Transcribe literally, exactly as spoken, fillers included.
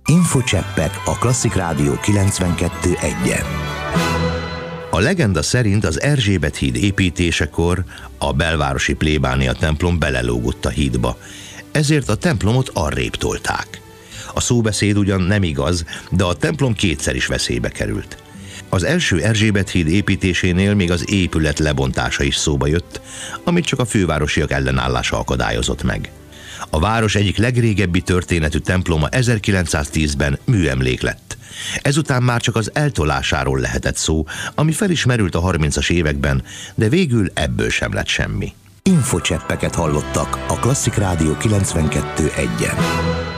Infocseppek a Klasszik Rádió kilencvenkettő egyen. A legenda szerint az Erzsébet híd építésekor a belvárosi plébánia templom belelógott a hídba, ezért a templomot arrébb tolták. A szóbeszéd ugyan nem igaz, de a templom kétszer is veszélybe került. Az első Erzsébet híd építésénél még az épület lebontása is szóba jött, amit csak a fővárosiak ellenállása akadályozott meg. A város egyik legrégebbi történetű temploma ezerkilencszáztízben műemlék lett. Ezután már csak az eltolásáról lehetett szó, ami felismerült a harmincas években, de végül ebből sem lett semmi. Infocseppeket hallottak a Klasszik Rádió kilencvenkettő egyen.